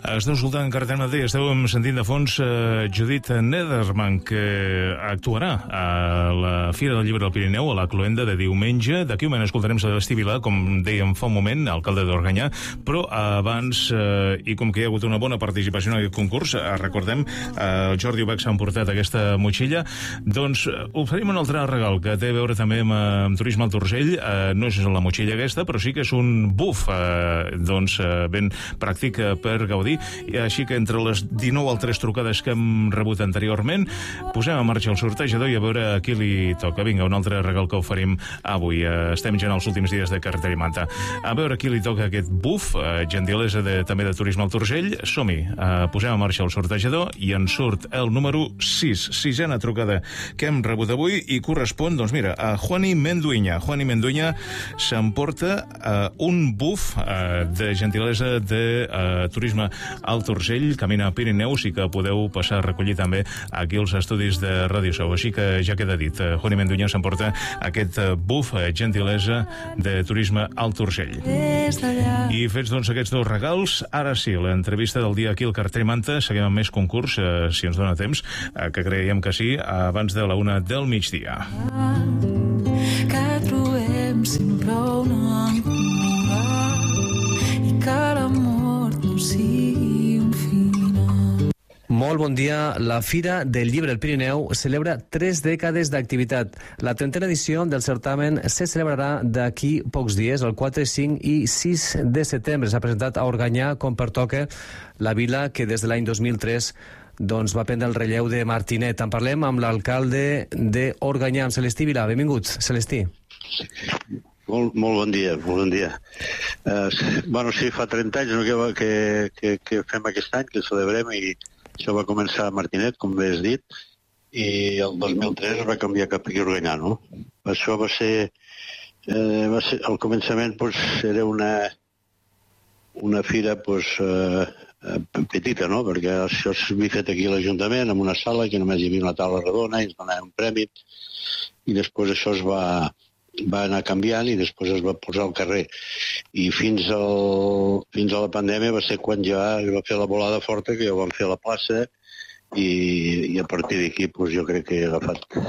Esteu escoltant Carreter Matí, esteu sentint de fons Judith Nederman, que actuarà a la Fira del Llibre del Pirineu, a la Cloenda de diumenge. D'aquí un moment escoltarem Celestí Vilà, com dèiem fa un moment, alcalde d'Organyà, però abans, i com que hi ha hagut una bona participació en aquest concurs, recordem, el Jordi Ubach s'ha emportat aquesta motxilla, doncs oferim un altre regal que té a veure també amb turisme al Turgell. No és la motxilla aquesta, però sí que és un buf, doncs ben pràctic per gaudir, i així que entre les 19 altres trucades que hem rebut anteriorment, posem en marxa el sortejador i a veure a qui li toca. Vinga, un altre regal que oferim avui. Estem ja en els últims dies de Carreter i Manta. A veure a qui li toca aquest buf, gentilesa també de turisme al Turgell. Som-hi, posem en marxa el sortejador i en surt el número 6, sisena trucada que hem rebut avui, i correspon, doncs mira, a Juani Menduinya. Juani Menduinya s'emporta un buf de gentilesa de turisme al Turgell, camina a Pirineus, i que podeu passar a recollir també aquí als estudis de Ràdio Sau. Així que ja queda dit, Juani Menduinya s'emporta aquest buf, gentilesa de turisme al Turgell. I fets doncs aquests dos regals, ara sí, l'entrevista del dia aquí al Carreter i Manta. Seguim amb més concurs, si ens dona temps, que creiem que sí, abans de la 1 del migdia. Que trobem sempre una i que l'amor no sigui un final. Molt bon dia. La Fira del Llibre del Pirineu celebra 3 dècades d'activitat. La 30a edició del certamen se celebrarà d'aquí pocs dies, el 4, 5 i 6 de setembre. S'ha presentat a Organyà, com pertoca, la vila que des de l'any 2003 doncs va prendre el relleu de Martinet. En parlem amb l'alcalde d'Organyà, amb Celestí Vilà. Benvingut, Celestí. Molt bon dia, molt bon dia. Bueno, sí, fa 30 anys que fem aquest any, que celebrem, i això va començar a Martinet, com bé has dit, i el 2003 es va canviar cap aquí a Organyà, no? Això va ser al començament, doncs, era una fira, doncs, petita, no? Perquè això s'havia fet aquí a l'Ajuntament, en una sala, que només hi havia una taula redona, i ens donaven un prèmit, i després això es va anar canviant i després es va posar al carrer. I fins a la pandèmia va ser quan ja es va fer la volada forta, que ja ho vam fer a la plaça, i a partir d'aquí jo crec que ha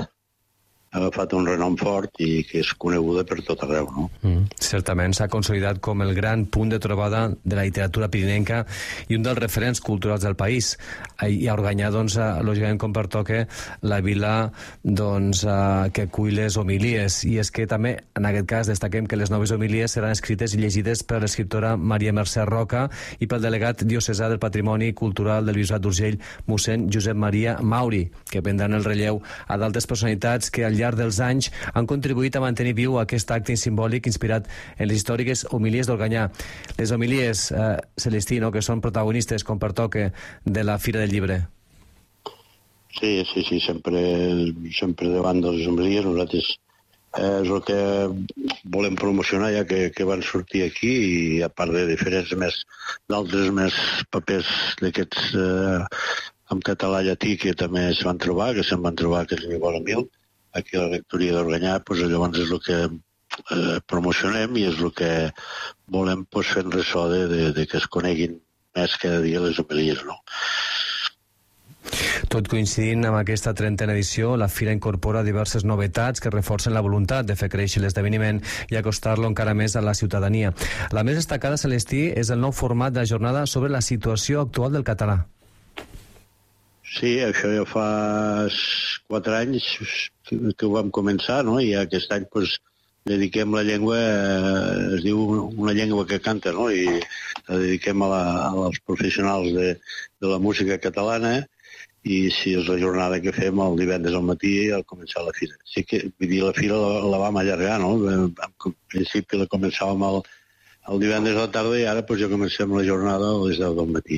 agafat un renom fort i que és coneguda per tot arreu, no? Certament s'ha consolidat com el gran punt de trobada de la literatura pirinenca i un dels referents culturals del país. I a Organyà, doncs, lògicament, com pertoca, la vila, doncs, que acull les homilies. I és que també, en aquest cas, destaquem que les noves homilies seran escrites i llegides per l'escriptora Maria Mercè Roca i pel delegat diocesà del Patrimoni Cultural del Bisbat d'Urgell, mossèn Josep Maria Mauri, que prendran el relleu a d'altres personalitats que al llarg dels anys han contribuït a mantenir viu aquest acte simbòlic inspirat en les històriques homilies d'Organyà. Les homilies, Celestí, no?, que són protagonistes, com pertoca, de la Fira del Llibre. Sí, sempre davant de les homilies. Nosaltres és el que volem promocionar, ja que van sortir aquí, i a part de diferents d'altres papers d'aquests en català llatí que també es van trobar, que se'n van trobar, que n'hi vora 1.000, aquí a la rectoria d'Organyà. Doncs llavors és el que promocionem i és el que volem, fent ressò de que es coneguin més cada dia les homilies, no? Tot coincidint amb aquesta 30a edició, la Fira incorpora diverses novetats que reforcen la voluntat de fer créixer l'esdeveniment i acostar-lo encara més a la ciutadania. La més destacada, Celestí, és el nou format de jornada sobre la situació actual del català. Sí, això ja fa 4 anys que ho vam començar, no? I aquest any dediquem la llengua, es diu una llengua que canta, no? I la dediquem als professionals de la música catalana, i sí, és la jornada que fem el divendres al matí al començar la fira. Sí que, vull dir, la fira la vam allargar, no? En principi la començàvem el divendres a la tarda i ara ja comencem la jornada a les 10 del matí.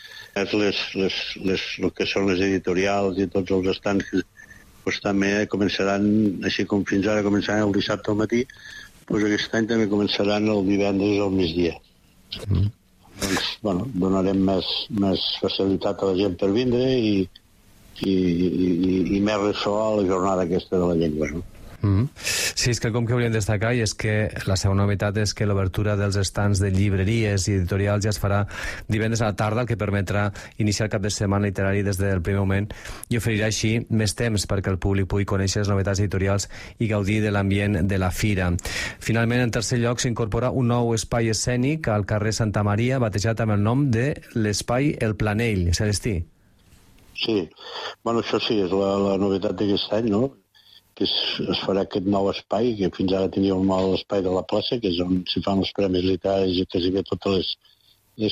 El que són les editorials i tots els estants també començaran, així com fins ara començaran el dissabte al matí, aquest any també començaran el divendres al migdia. Doncs, donarem més facilitat a la gent per vindre i més ressò a la jornada aquesta de la llengua, no? Sí, és que com que hauríem de destacar, i és que la segona novetat és que l'obertura dels estants de llibreries i editorials ja es farà divendres a la tarda, el que permetrà iniciar el cap de setmana literari des del primer moment i oferirà així més temps perquè el públic pugui conèixer les novetats editorials i gaudir de l'ambient de la fira. Finalment, en tercer lloc, s'incorpora un nou espai escènic al carrer Santa Maria, batejat amb el nom de l'Espai El Planell. Celestí. Sí, bueno, això sí, és la novetat d'aquest any, no? Que es farà aquest nou espai, que fins ara teníem l'espai de la plaça, que és on s'hi fan els premis literaris i quasi bé totes les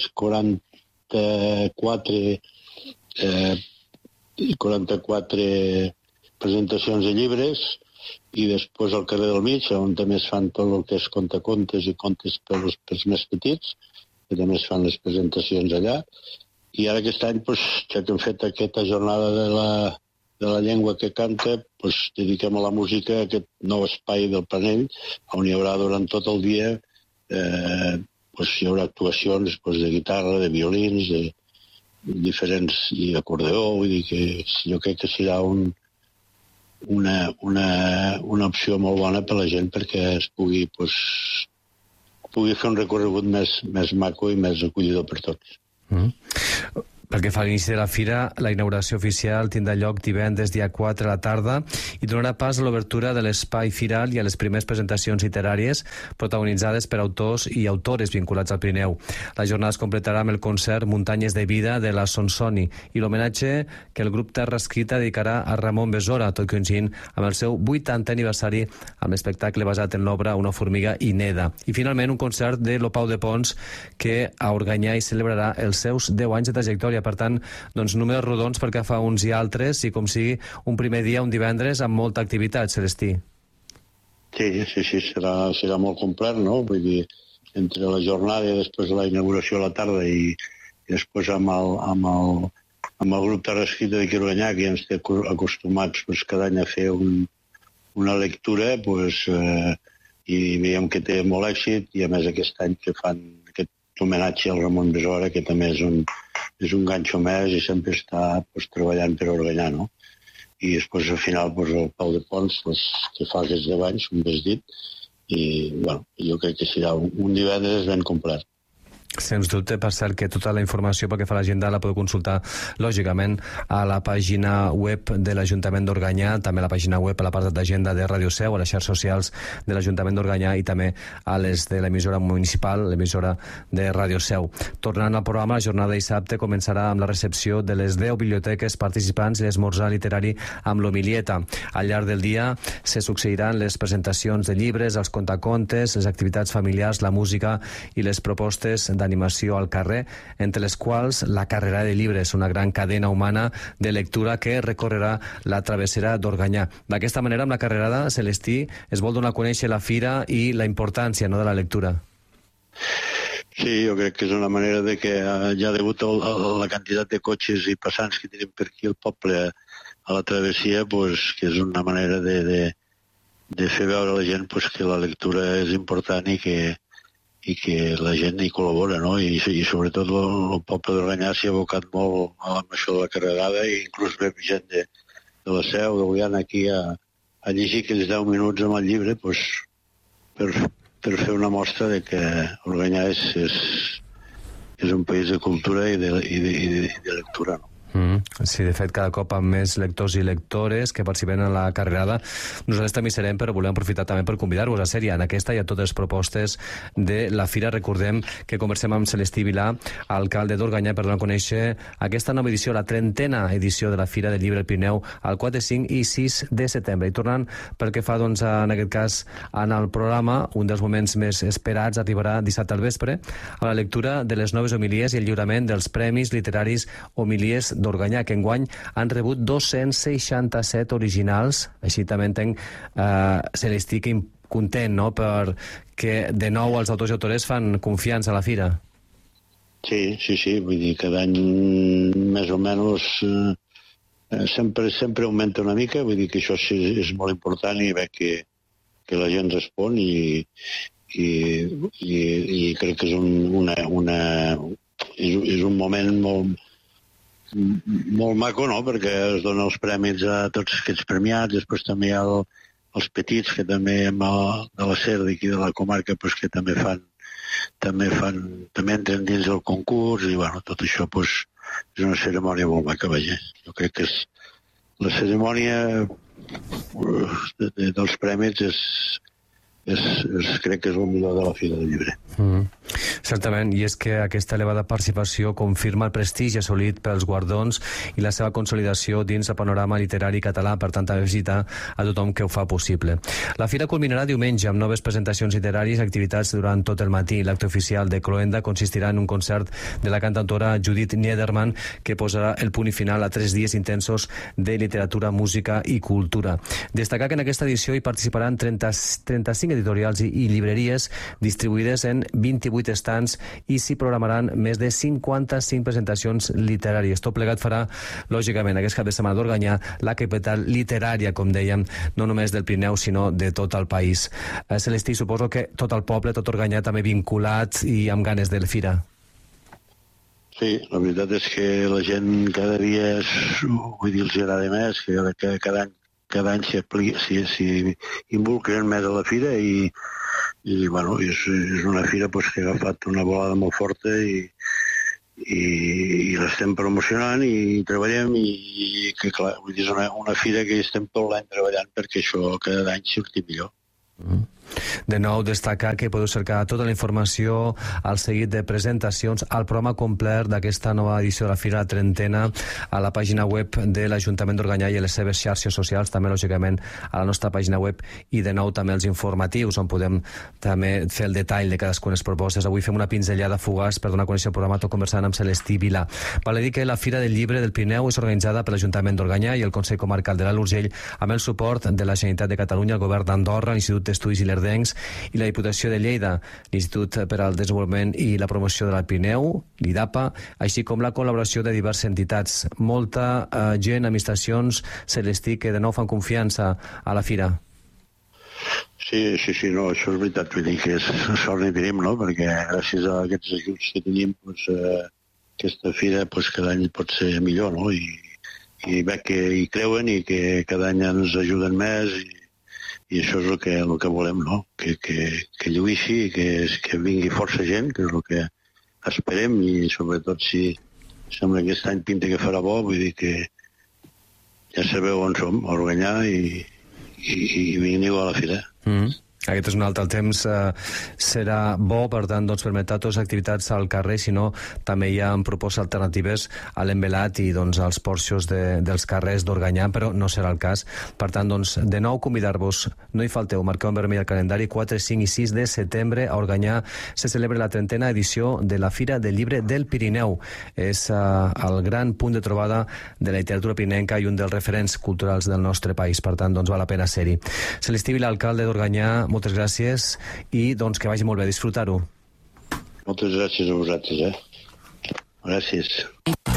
44 presentacions de llibres, i després al carrer del mig, on també es fan tot el que és contacontes i contes pels més petits, que també es fan les presentacions allà. I ara aquest any, ja que hem fet aquesta jornada de la llengua que canta, dediquem a la música aquest nou espai del Planell, on hi haurà durant tot el dia hi haurà actuacions de guitarra, de violins, de diferents, i acordeó, vull dir que jo crec que serà una opció molt bona per a la gent perquè es pugui fer un recorregut més maco i més acollidor per tots. Pel que fa a l'inici de la fira, la inauguració oficial tindrà lloc divendres dia 4 a la tarda i donarà pas a l'obertura de l'espai firal i a les primeres presentacions literàries protagonitzades per autors i autores vinculats al Pirineu. La jornada es completarà amb el concert Muntanyes de Vida de la Sonsoni i l'homenatge que el grup Terra Escrita dedicarà a Ramon Besora, tot coincidint amb el seu 80è aniversari amb l'espectacle basat en l'obra Una formiga i neda. I finalment un concert de l'Opau de Pons que a Organyà hi celebrarà els seus 10 anys de trajectòria. Per tant, números rodons perquè fa uns i altres, i com sigui un primer dia, un divendres, amb molta activitat, Celestí. Sí, serà molt complet, no? Vull dir, entre la jornada i després la inauguració a la tarda i després amb el grup Terra Escrita de Organyà, que ja ens té acostumats cada any a fer una lectura, i veiem que té molt èxit, i a més aquest any que fan aquest homenatge al Ramon Besora, que també és un ganxo més i sempre està treballant per Organyà, no? I després al final el Pau de Pons, que fa aquests 10 anys, com has dit, i jo crec que serà un divendres ben complet. Sens dubte, per cert, que tota la informació pel que fa a l'agenda la podeu consultar, lògicament, a la pàgina web de l'Ajuntament d'Organyà, també a la pàgina web a la part d'agenda de Ràdio Seu, a les xarxes socials de l'Ajuntament d'Organyà i també a les de l'emissora municipal, l'emissora de Ràdio Seu. Tornant al programa, la jornada de dissabte començarà amb la recepció de les 10 biblioteques participants i l'esmorzar literari amb l'Homilieta. Al llarg del dia se succeiran les presentacions de llibres, els contacontes, les activitats familiars, la música i les propostes d'animació al carrer, entre les quals la carrera de llibres, una gran cadena humana de lectura que recorrerà la travessera d'Organyà. D'aquesta manera, amb la carrerada, Celestí, es vol donar a conèixer la fira i la importància de la lectura. Sí, jo crec que és una manera de que ja degut a la quantitat de cotxes i passants que tenim per aquí al poble a la travessia, que és una manera de fer veure a la gent que la lectura és important i que la gent hi col·labora, no? I sobretot el poble d'Organyà s'hi ha abocat molt amb això de la carregada, i inclús ve gent de la Seu, d'Oliana, aquí a llegir aquells 10 minuts amb el llibre per fer una mostra de que Organyà és un país de cultura i de lectura, no? Sí, de fet, cada cop amb més lectors i lectores que participen en la carrerada. Nosaltres també hi serem, però volem aprofitar també per convidar-vos a ser-hi en aquesta i a totes les propostes de la fira. Recordem que conversem amb Celestí Vilà, alcalde d'Organyà, per donar a conèixer aquesta nova edició, la 30a edició de la Fira del Llibre del Pirineu, el 4, 5 i 6 de setembre. I tornant pel que fa, en aquest cas, en el programa, un dels moments més esperats arribarà dissabte al vespre, a la lectura de les noves homilies i el lliurament dels Premis Literaris Homilies d'Organyà, que enguany han rebut 267 originals. Així també entenc, Celestí, content, no?, perquè de nou els autors i autores fan confiança a la fira. Sí, vull dir, cada any més o menys sempre augmenta una mica, vull dir que això és molt important, i veig que la gent respon, i crec que és un moment molt maco, no?, perquè es donen els premis a tots aquests premiats. Després també hi ha els petits, que també de la SER d'aquí de la comarca, pues, que també entren dins del concurs, i bueno, tot això pues, és una cerimònia molt maca, vaja. Jo crec que la cerimònia dels premis crec que és el millor de la Fira del Llibre. Certament, i és que aquesta elevada participació confirma el prestigi assolit pels guardons i la seva consolidació dins el panorama literari català, per tant també visita a tothom que ho fa possible. La fira culminarà diumenge amb noves presentacions literàries i activitats durant tot el matí. L'acte oficial de Cloenda consistirà en un concert de la cantautora Judith Niederman, que posarà el punt i final a 3 dies intensos de literatura, música i cultura. Destacar que en aquesta edició hi participaran 35 editorials i llibreries distribuïdes en 28 estants i s'hi programaran més de 55 presentacions literàries. Tot plegat farà, lògicament, aquest cap de setmana d'Organyà la capital literària, com dèiem, no només del Pirineu, sinó de tot el país. Celestí, suposo que tot el poble, tot Organyà, també vinculat i amb ganes de la fira. Sí, la veritat és que la gent cada dia, vull dir, els agrada més, que cada any s'hi involucren més a la fira i bueno, és una fira pues, que ha agafat una volada molt forta i l'estem promocionant i treballem i que clar, vull dir, és una fira que estem tot l'any treballant perquè això cada any surti millor. De nou, destacar que podeu cercar tota la informació al seguit de presentacions al programa complet d'aquesta nova edició de la Fira, la 30a, a la pàgina web de l'Ajuntament d'Organyà i a les seves xarxes socials, també lògicament a la nostra pàgina web, i de nou també els informatius on podem també fer el detall de cadascuna de les propostes. Avui fem una pinzellada fugaç per donar a conèixer el programa, tot conversant amb Celestí Vilà. Val a dir que la Fira del Llibre del Pirineu és organitzada per l'Ajuntament d'Organyà i el Consell Comarcal de l'Alt Urgell amb el suport de la Generalitat de Catalunya, el Govern d'Andorra, l'Institut d'Estudis Ilerdencs i la Diputació de Lleida, l'Institut per al Desenvolupament i la Promoció de l'Alt Pirineu, l'IDAPA, així com la col·laboració de diverses entitats. Molta gent, administracions, Celestí, que de nou fan confiança a la fira. Sí, no, això és veritat, vull dir que és sort ni tenim, no?, perquè gràcies a aquests ajuts que tenim, doncs, aquesta fira doncs, cada any pot ser millor, no?, i veig que hi creuen i que cada any ens ajuden més i això és el que volem, no?, que lluïssi i que vingui força gent, que és el que esperem, i sobretot si sembla que aquest any pinta que farà bo, vull dir que ja sabeu on som, a Organyà, i veniu a la fira. Aquest és un altre temps, serà bo, per tant, doncs, permetre totes les activitats al carrer, sinó també hi ha propostes alternatives a l'envelat i doncs, als porxos dels carrers d'Organyà, però no serà el cas. Per tant, doncs, de nou convidar-vos, no hi falteu, marqueu en vermell el calendari, 4, 5 i 6 de setembre a Organyà se celebra la 30a edició de la Fira del Llibre del Pirineu. És el gran punt de trobada de la literatura pirinenca i un dels referents culturals del nostre país. Per tant, doncs, val la pena ser-hi. Celestí Vilà, alcalde d'Organyà, moltes gràcies i doncs que vagi molt bé, disfrutar-ho. Moltes gràcies a vosaltres, Gràcies.